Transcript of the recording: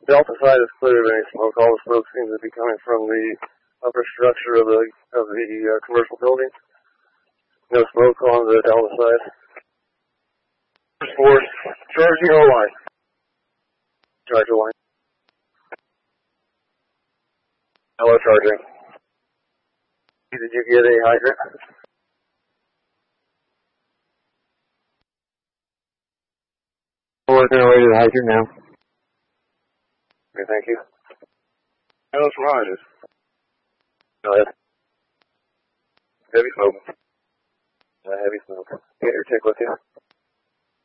Delta side is clear of any smoke. All the smoke seems to be coming from the upper structure of the commercial building. No smoke on the Delta side. Force, charging O line. Charge O line. Hello, charging. Did you get a hydrant? Working our way to the hydrant now. Okay, thank you. Hello, Rogers. Go ahead. Heavy smoke. Heavy smoke. Get your tick with you.